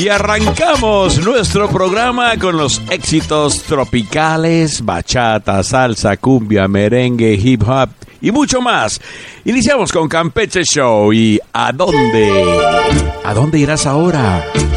Y arrancamos nuestro programa con los éxitos tropicales, bachata, salsa, cumbia, merengue, hip hop y mucho más. Iniciamos con Campeche Show y ¿a dónde irás ahora?